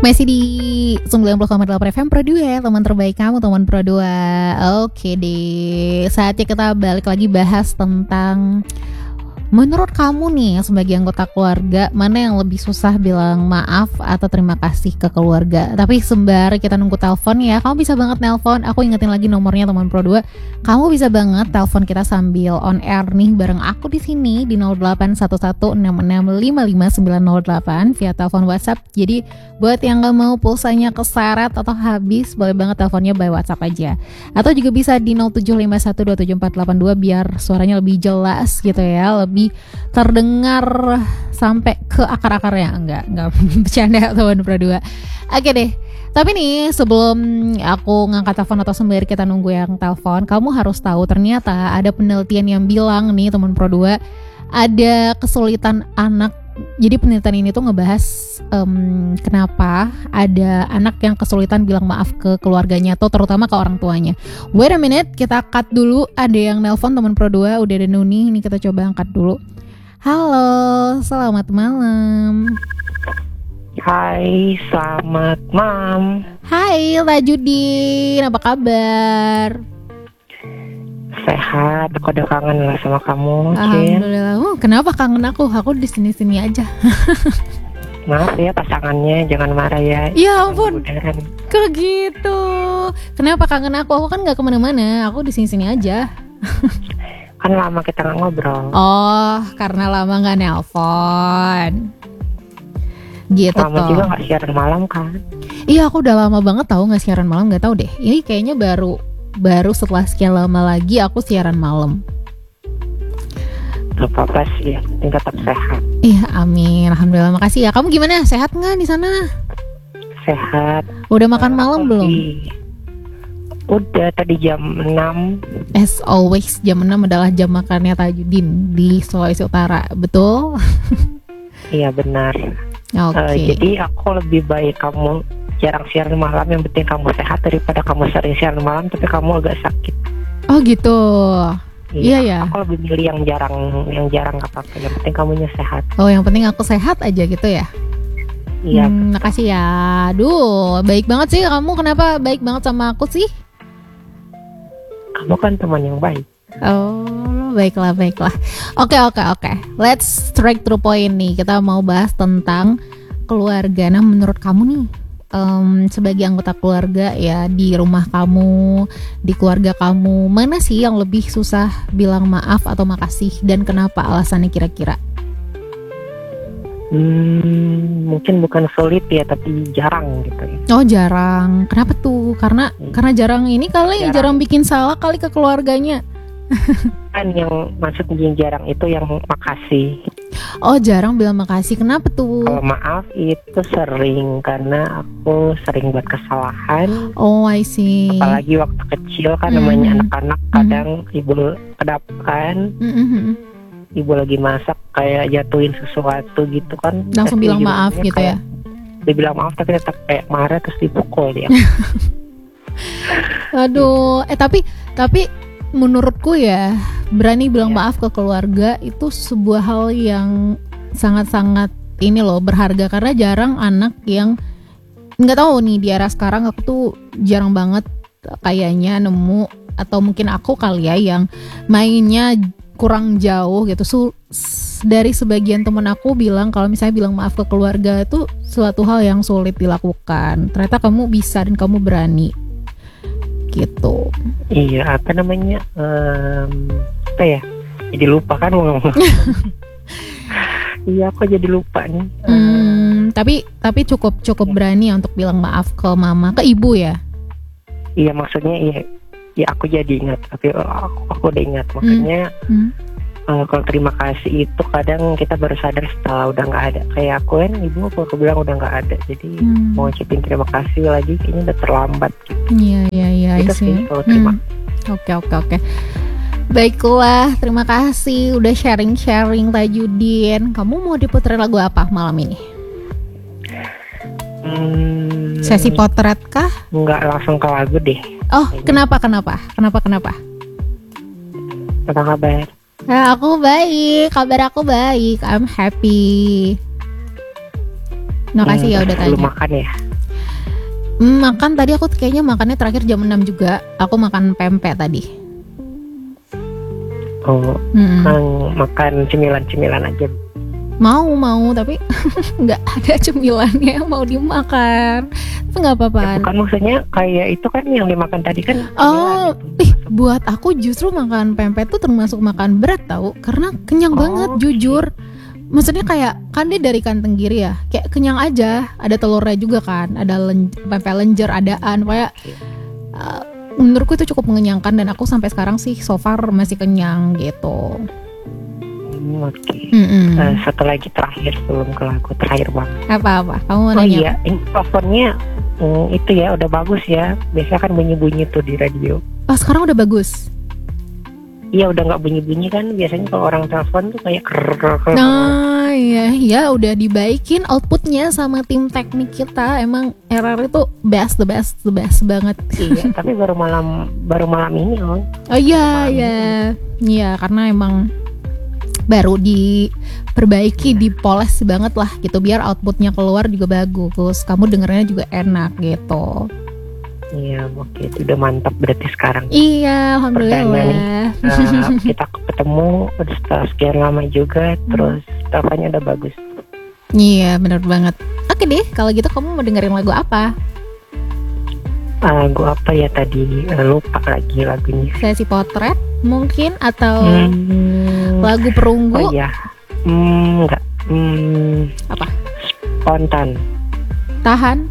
Masih di 90,8 FM Pro 2, teman terbaik kamu, teman Pro 2. Oke deh, saatnya kita balik lagi bahas tentang menurut kamu nih sebagai anggota keluarga, mana yang lebih susah bilang maaf atau terima kasih ke keluarga? Tapi sembari kita nunggu telepon ya, kamu bisa banget nelpon. Aku ingetin lagi nomornya teman Pro 2. Kamu bisa banget telepon kita sambil on air nih bareng aku di sini di 081166555908 via telepon WhatsApp. Jadi buat yang gak mau pulsanya keseret atau habis, boleh banget teleponnya by WhatsApp aja. Atau juga bisa di 0751274482 biar suaranya lebih jelas gitu ya, lebih terdengar sampai ke akar-akarnya. Enggak bercanda teman Pro 2. Oke deh. Tapi nih sebelum aku ngangkat telepon atau sembari kita nunggu yang telepon, kamu harus tahu ternyata ada penelitian yang bilang nih teman Pro 2, ada kesulitan anak. Jadi penelitian ini tuh ngebahas kenapa ada anak yang kesulitan bilang maaf ke keluarganya atau terutama ke orang tuanya. Wait a minute, kita cut dulu. Ada yang nelpon teman Pro 2, udah ada Nuni. Ini kita coba angkat dulu. Halo, selamat malam. Hai, selamat malam. Hai Tajudin, apa kabar? Sehat, aku udah kangen lah sama kamu, Cin. Alhamdulillah. Kenapa kangen aku? Aku di sini-sini aja. Maaf ya pasangannya, jangan marah ya. Ya ampun, kok gitu? Kenapa kangen aku? Aku kan nggak kemana-mana. Aku di sini-sini aja. Kan lama kita nggak ngobrol. Oh, karena lama nggak nelpon. Gitu lama toh. Juga nggak siaran malam kan? Iya, aku udah lama banget tahu nggak siaran malam. Nggak tahu deh. Ini kayaknya baru setelah sekian lama lagi aku siaran malam. Gak apa-apa sih, penting tetap sehat. Iya, amin. Alhamdulillah, makasih ya. Kamu gimana? Sehat nggak di sana? Sehat. Udah makan malam belum? Udah, tadi jam 6. As always, jam 6 adalah jam makannya Tajudin di Sulawesi Utara, betul? Iya benar. Oke. Jadi aku lebih baik kamu jarang siaran malam, yang penting kamu sehat, daripada kamu sering siaran malam tapi kamu agak sakit. Oh gitu. Iya ya. Aku lebih milih yang jarang gak apa-apa, yang penting kamunya sehat. Oh, yang penting aku sehat aja gitu ya. Iya. Makasih ya. Aduh, baik banget sih kamu. Kenapa baik banget sama aku sih? Kamu kan teman yang baik. Oh, baiklah. Oke. Let's straight to point nih. Kita mau bahas tentang keluarga. Nah, menurut kamu nih, sebagai anggota keluarga ya, di rumah kamu, di keluarga kamu, mana sih yang lebih susah bilang maaf atau makasih, dan kenapa alasannya kira-kira? Mungkin bukan sulit ya, tapi jarang gitu ya. Oh, jarang. Kenapa tuh? Karena jarang ini kali, jarang bikin salah kali ke keluarganya. Kan yang maksudnya jarang itu yang makasih. Oh, jarang bilang makasih. Kenapa tuh? Kalau maaf itu sering, karena aku sering buat kesalahan. Oh, I see. Apalagi waktu kecil kan, namanya anak-anak kadang ibu kedapkan. Ibu lagi masak kayak jatuhin sesuatu gitu kan, langsung bilang maaf gitu ya. Dia bilang maaf tapi tetap kayak marah terus dipukul dia. Aduh, tapi menurutku ya, berani bilang maaf ke keluarga itu sebuah hal yang sangat-sangat ini loh, berharga. Karena jarang anak yang, nggak tahu nih di era sekarang, aku tuh jarang banget kayaknya nemu, atau mungkin aku kali ya yang mainnya kurang jauh gitu. Dari sebagian temen aku bilang kalau misalnya bilang maaf ke keluarga itu suatu hal yang sulit dilakukan. Ternyata kamu bisa dan kamu berani gitu. Iya, apa namanya, apa ya, jadi lupa kan ngomong. Iya, aku jadi lupa nih. Tapi cukup berani ya untuk bilang maaf ke mama, ke ibu ya. Iya, maksudnya ya aku jadi ingat, tapi aku udah ingat. Makanya kalau terima kasih itu kadang kita baru sadar setelah udah nggak ada. Kayak aku kan, ibu aku bilang udah nggak ada, jadi mau ngucapin terima kasih lagi kayaknya udah terlambat gitu. Iya Itu sih kalau terima. Oke. Baiklah, terima kasih udah sharing Tajudin. Kamu mau diputerin lagu apa malam ini? Sesi potret kah? Enggak, langsung ke lagu deh. Oh, kenapa? Apa kabar? Nah, aku baik, kabar aku baik, I'm happy. Makasih ya udah tanya. Belum makan ya? Makan tadi aku kayaknya makannya terakhir jam 6 juga. Aku makan pempek tadi. Oh, makan cemilan-cemilan aja. Mau tapi nggak ada cemilannya yang mau dimakan. Itu nggak apa-apa. Ya, bukan maksudnya kayak itu kan yang dimakan tadi kan. Oh, buat aku justru makan pempek tuh termasuk makan berat tahu, karena kenyang banget jujur. Maksudnya kayak kan dia dari ikan tenggiri ya, kayak kenyang aja. Ada telurnya juga kan, ada pempek lenjer, adaan, kayak menurutku itu cukup mengenyangkan dan aku sampai sekarang sih so far masih kenyang gitu. Oke. Satu lagi terakhir sebelum ke lagu terakhir bang. Apa? Kamu mau nanya? Oh iya, ini teleponnya itu ya udah bagus ya. Biasanya kan bunyi-bunyi tuh di radio. Oh sekarang udah bagus. Iya udah nggak bunyi-bunyi kan. Biasanya kalau orang telepon tuh kayak Nah iya udah dibaikin outputnya sama tim teknik kita. Emang RR itu the best banget. Iya. Tapi baru malam ini loh. Oh iya karena emang baru diperbaiki, dipoles banget lah gitu biar outputnya keluar juga bagus. Kamu dengernya juga enak gitu. Iya, oke, itu udah mantap berarti sekarang. Iya, alhamdulillah. Kita ketemu udah setelah sekian lama juga, terus teleponnya udah bagus. Iya, benar banget. Oke deh, kalau gitu kamu mau dengerin lagu apa? Lagu apa ya tadi? Lupa lagi lagunya. Sesi potret mungkin atau lagu perunggu? Oh iya, enggak. Apa? Spontan. Tahan.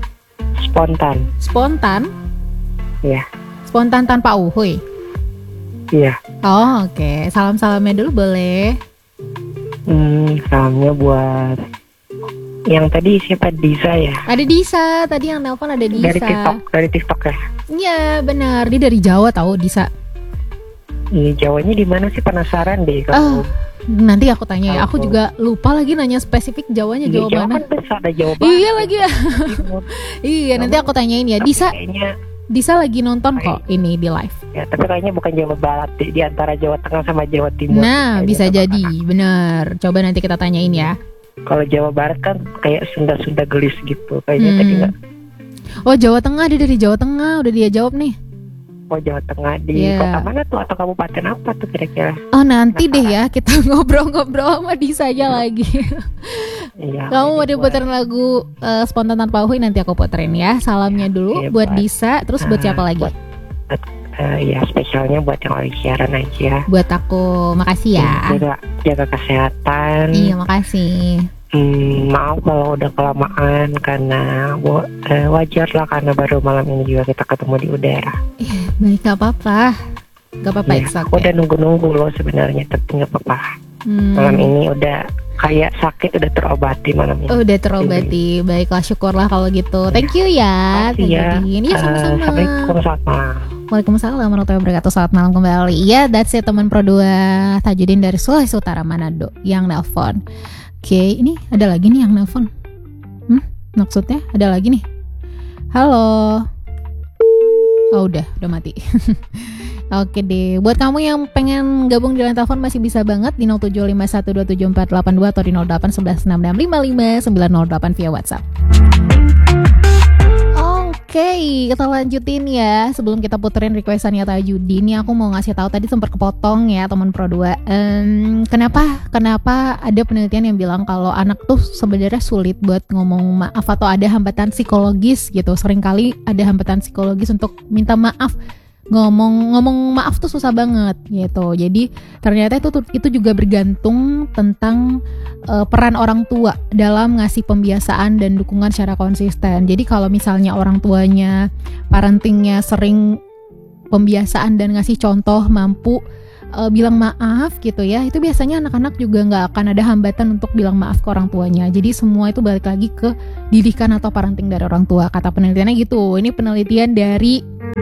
Spontan? Iya. Spontan tanpa uhuy? Iya. Oh oke. Salam-salamnya dulu boleh? Salamnya buat yang tadi siapa, Disa ya? Ada Disa, tadi yang nelpon ada Disa. Dari TikTok ya? Iya benar, dia dari Jawa tahu Disa. Iya, Jawanya di mana sih, penasaran deh kalau. Nanti aku tanya ya. Aku juga lupa lagi nanya spesifik Jawanya Jawa mana. Kan bisa ada Jawa Barat. Iya lagi ya. Iya, nanti aku tanyain ya. Disa lagi nonton kok ini di live. Ya, tapi kayaknya bukan Jawa Barat, di antara Jawa Tengah sama Jawa Timur. Nah, bisa jadi, bener. Coba nanti kita tanyain ya. Kalau Jawa Barat kan kayak Sunda gelis gitu. Kayaknya tadi enggak. Oh, Jawa Tengah, dia dari Jawa Tengah. Udah dia jawab nih. Oh, Jawa Tengah di kota mana tuh atau kabupaten apa tuh kira-kira? Oh, nanti deh ya kita ngobrol-ngobrol sama Disa aja lagi. Iya. Kamu mau diputerin lagu Spontan Tanpa Uhuy, nanti aku puterin ya. Salamnya dulu buat Disa, terus buat siapa lagi? Ya spesialnya buat yang lagi siaran aja. Buat aku, makasih ya. Jaga kesehatan. Iya, makasih. Maaf kalau udah kelamaan karena wajar lah karena baru malam ini juga kita ketemu di udara. Baik, gak apa-apa Ya, aku udah nunggu loh sebenarnya, tapi gak apa-apa. Malam ini udah kayak sakit udah terobati malam ini. Udah terobati, baiklah, syukurlah kalau gitu. Thank you ya. Iya, sama-sama. Assalamualaikum, selamat malam. Waalaikumsalam warahmatullahi wabarakatuh. Selamat malam kembali. Iya, that's it teman Pro 2 Tajudin dari Sulawesi Utara Manado yang nelpon. Oke, ini ada lagi nih yang nelpon. Maksudnya ada lagi nih. Halo. Oh udah mati. Oke deh, buat kamu yang pengen gabung di line telepon masih bisa banget di 0751274482 atau di 081166559908 via WhatsApp. Oke, kita lanjutin ya. Sebelum kita puterin requestannya Tajudin, nih aku mau ngasih tahu tadi sempat kepotong ya teman Pro 2. Kenapa ada penelitian yang bilang kalau anak tuh sebenarnya sulit buat ngomong maaf atau ada hambatan psikologis gitu. Seringkali ada hambatan psikologis untuk minta maaf. Ngomong maaf tuh susah banget gitu. Jadi ternyata itu juga bergantung tentang peran orang tua dalam ngasih pembiasaan dan dukungan secara konsisten. Jadi kalau misalnya orang tuanya, parentingnya sering pembiasaan dan ngasih contoh, mampu bilang maaf gitu ya, itu biasanya anak-anak juga nggak akan ada hambatan untuk bilang maaf ke orang tuanya. Jadi semua itu balik lagi ke didikan atau parenting dari orang tua. Kata penelitiannya gitu. Ini penelitian dari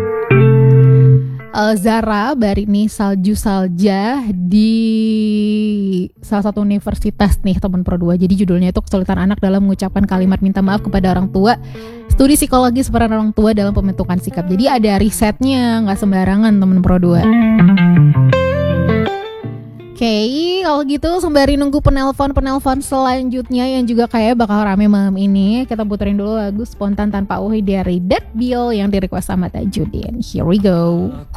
Zara Barini Salju Salja di salah satu universitas nih teman Pro 2. Jadi judulnya itu kesulitan anak dalam mengucapkan kalimat minta maaf kepada orang tua. Studi psikologis peran orang tua dalam pembentukan sikap. Jadi ada risetnya, nggak sembarangan teman Pro 2. Kalau gitu sembari nunggu penelpon selanjutnya yang juga kayak bakal rame malam ini, kita puterin dulu lagu Spontan Tanpa Uhi dari Dead Bill yang di request sama Tajudin. Here we go.